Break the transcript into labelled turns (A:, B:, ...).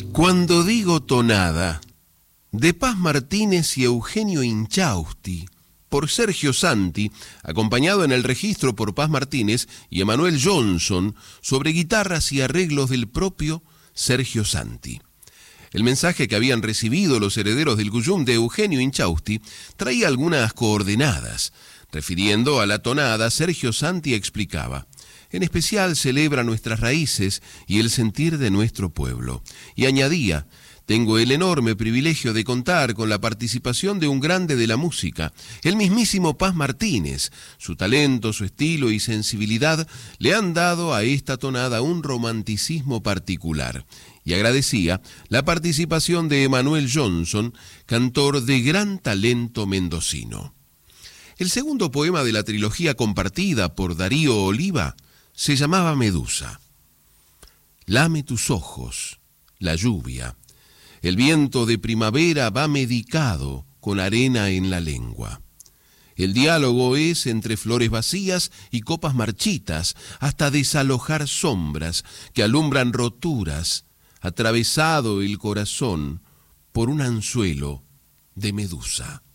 A: Cuando digo tonada, de Paz Martínez y Eugenio Inchausti, por Sergio Santi, acompañado en el registro por Paz Martínez y Emanuel Johnson, sobre guitarras y arreglos del propio Sergio Santi. El mensaje que habían recibido los herederos del Cuyum de Eugenio Inchausti traía algunas coordenadas. Refiriendo a la tonada, Sergio Santi explicaba: en especial celebra nuestras raíces y el sentir de nuestro pueblo. Y añadía: tengo el enorme privilegio de contar con la participación de un grande de la música, el mismísimo Paz Martínez. Su talento, su estilo y sensibilidad le han dado a esta tonada un romanticismo particular. Y agradecía la participación de Emanuel Johnson, cantor de gran talento mendocino. El segundo poema de la trilogía compartida por Darío Oliva se llamaba Medusa. Lame tus ojos, la lluvia. El viento de primavera va medicado con arena en la lengua. El diálogo es entre flores vacías y copas marchitas, hasta desalojar sombras que alumbran roturas, atravesado el corazón por un anzuelo de medusa.